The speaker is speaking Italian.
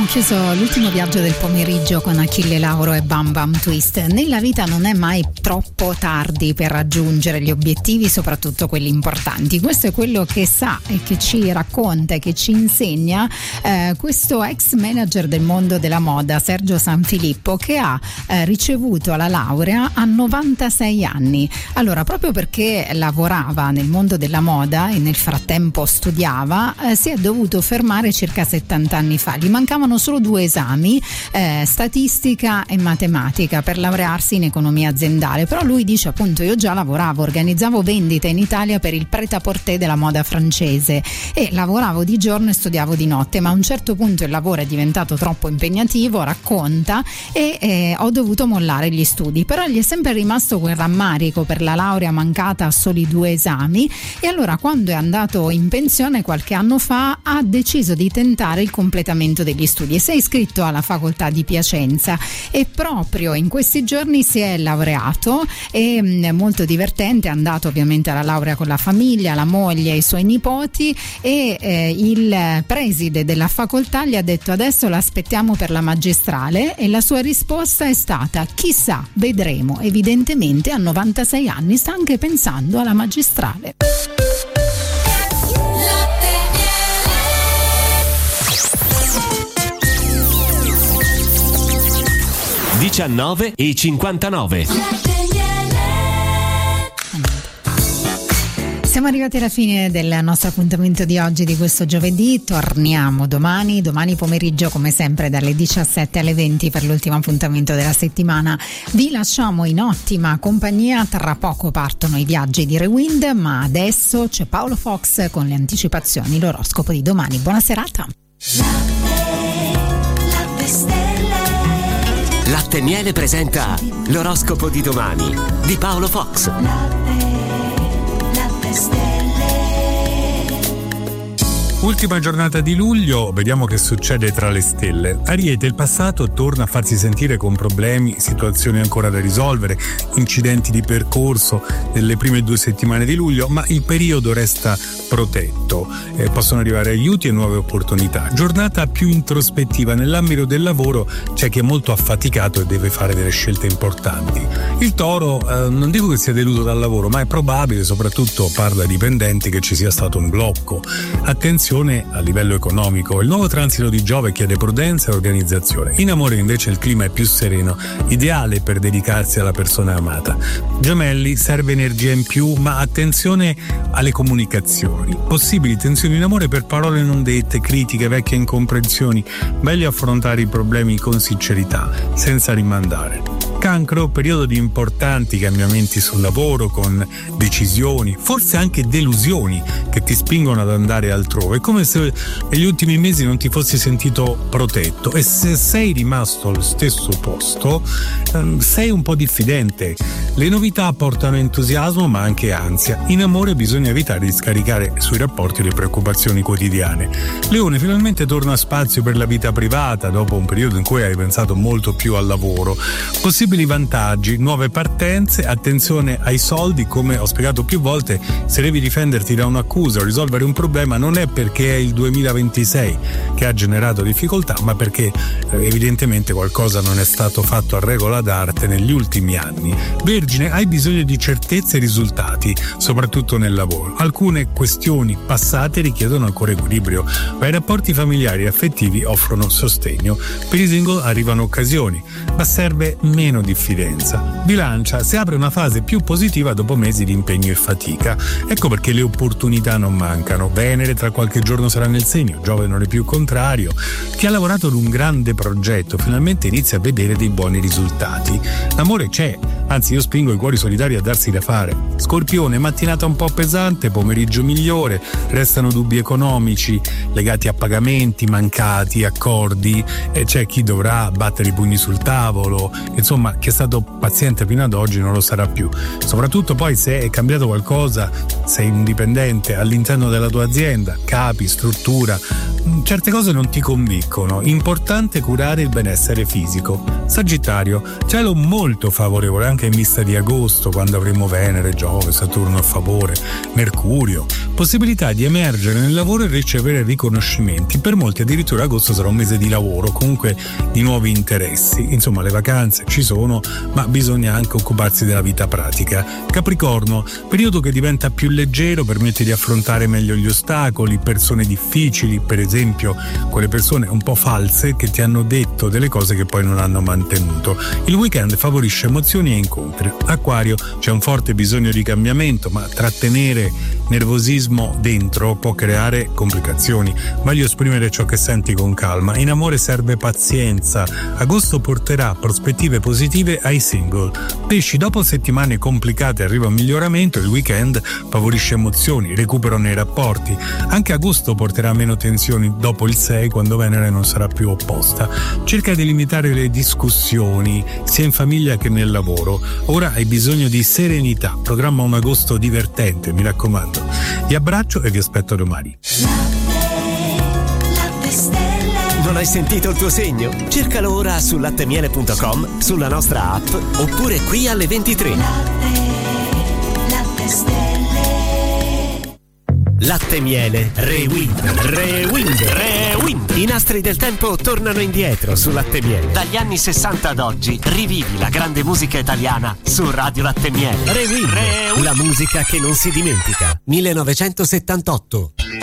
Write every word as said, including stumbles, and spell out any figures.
chiuso l'ultimo viaggio del pomeriggio con Achille Lauro e Bam Bam Twist. Nella vita non è mai troppo tardi per raggiungere gli obiettivi, soprattutto quelli importanti. Questo è quello che sa e che ci racconta e che ci insegna eh, questo ex manager del mondo della moda, Sergio Sanfilippo, che ha eh, ricevuto la laurea a novantasei anni. Allora, proprio perché lavorava nel mondo della moda e nel frattempo studiava, eh, si è dovuto fermare circa settanta anni fa. Gli mancavano solo due esami, eh, statistica e matematica, per laurearsi in economia aziendale. Però lui dice, appunto, io già lavoravo, organizzavo vendite in Italia per il prêt-à-porter della moda francese e lavoravo di giorno e studiavo di notte, ma a un certo punto il lavoro è diventato troppo impegnativo, racconta, e eh, ho dovuto mollare gli studi. Però gli è sempre rimasto quel rammarico per la laurea mancata a soli due esami, e allora quando è andato in pensione qualche anno fa ha deciso di tentare il completamento degli studi e si è iscritto alla facoltà di Piacenza, e proprio in questi giorni si è laureato. E mh, molto divertente, è andato ovviamente alla laurea con la famiglia, la moglie e i suoi nipoti, e eh, il preside della facoltà gli ha detto: adesso l'aspettiamo per la magistrale, e la sua risposta è stata: chissà, vedremo. Evidentemente a novantasei anni sta anche pensando alla magistrale. diciannove e cinquantanove. Siamo arrivati alla fine del nostro appuntamento di oggi, di questo giovedì. Torniamo domani, domani pomeriggio come sempre dalle diciassette alle venti per l'ultimo appuntamento della settimana. Vi lasciamo in ottima compagnia, tra poco partono i viaggi di Rewind, ma adesso c'è Paolo Fox con le anticipazioni, l'oroscopo di domani. Buona serata. Latte Miele presenta l'oroscopo di domani di Paolo Fox. Latte, latte stelle. Ultima giornata di luglio, vediamo che succede tra le stelle. Ariete, il passato torna a farsi sentire con problemi, situazioni ancora da risolvere, incidenti di percorso nelle prime due settimane di luglio, ma il periodo resta protetto. Eh, possono arrivare aiuti e nuove opportunità. Giornata più introspettiva. Nell'ambito del lavoro c'è chi è molto affaticato e deve fare delle scelte importanti. Il Toro, eh, non dico che sia deluso dal lavoro, ma è probabile, soprattutto parla dipendenti, che ci sia stato un blocco. Attenzione a livello economico, il nuovo transito di Giove chiede prudenza e organizzazione. In amore invece il clima è più sereno, ideale per dedicarsi alla persona amata. Gemelli, serve energia in più, ma attenzione alle comunicazioni. Possibili tensioni in amore per parole non dette, critiche, vecchie incomprensioni. Meglio affrontare i problemi con sincerità, senza rimandare. Cancro, periodo di importanti cambiamenti sul lavoro, con decisioni, forse anche delusioni che ti spingono ad andare altrove. È come se negli ultimi mesi non ti fossi sentito protetto, e se sei rimasto allo stesso posto ehm, sei un po' diffidente. Le novità portano entusiasmo ma anche ansia. In amore bisogna evitare di scaricare sui rapporti le preoccupazioni quotidiane. Leone, finalmente torna spazio per la vita privata dopo un periodo in cui hai pensato molto più al lavoro. Possibili vantaggi, nuove partenze, attenzione ai soldi. Come ho spiegato più volte, se devi difenderti da un'accusa o risolvere un problema non è perché è il duemilaventisei che ha generato difficoltà, ma perché eh, evidentemente qualcosa non è stato fatto a regola d'arte negli ultimi anni. Vergine, hai bisogno di certezze e risultati, soprattutto nel lavoro. Alcune questioni passate richiedono ancora equilibrio, ma i rapporti familiari e affettivi offrono sostegno. Per i single arrivano occasioni, ma serve meno diffidenza. Bilancia, si apre una fase più positiva dopo mesi di impegno e fatica. Ecco perché le opportunità non mancano. Venere tra qualche giorno sarà nel segno, Giove non è più contrario. Chi ha lavorato ad un grande progetto finalmente inizia a vedere dei buoni risultati. L'amore c'è, anzi io spingo i cuori solitari a darsi da fare. Scorpione, mattinata un po' pesante, pomeriggio migliore, restano dubbi economici legati a pagamenti mancati, accordi, e c'è chi dovrà battere i pugni sul tavolo. Insomma, chi è stato paziente fino ad oggi non lo sarà più. Soprattutto poi se è cambiato qualcosa, sei un dipendente all'interno della tua azienda, capi, struttura, certe cose non ti convincono. Importante curare il benessere fisico. Sagittario, cielo molto favorevole anche anche in vista di agosto, quando avremo Venere, Giove, Saturno a favore, Mercurio. Possibilità di emergere nel lavoro e ricevere riconoscimenti. Per molti addirittura agosto sarà un mese di lavoro, comunque di nuovi interessi. Insomma, le vacanze ci sono, ma bisogna anche occuparsi della vita pratica. Capricorno, periodo che diventa più leggero, permette di affrontare meglio gli ostacoli, persone difficili, per esempio quelle persone un po' false che ti hanno detto delle cose che poi non hanno mantenuto. Il weekend favorisce emozioni e incontri. Acquario, c'è un forte bisogno di cambiamento, ma trattenere nervosismo dentro può creare complicazioni. Meglio esprimere ciò che senti con calma. In amore serve pazienza. Agosto porterà prospettive positive ai single. Pesci, dopo settimane complicate arriva un miglioramento, il weekend favorisce emozioni, recupero nei rapporti. Anche agosto porterà meno tensioni dopo il sei, quando Venere non sarà più opposta. Cerca di limitare le discussioni sia in famiglia che nel lavoro. Ora hai bisogno di serenità. Programma un agosto divertente, mi raccomando. Vi abbraccio e vi aspetto domani. Non hai sentito il tuo segno? Cercalo ora su lattemiele punto com, sulla nostra app oppure qui alle ventitré. Latte, latte stelle. Latte Miele Rewind, Rewind, Rewind. I nastri del tempo tornano indietro su Latte Miele. Dagli anni sessanta ad oggi rivivi la grande musica italiana su Radio Latte Miele. Rewind, Rewind. La musica che non si dimentica. millenovecentosettantotto.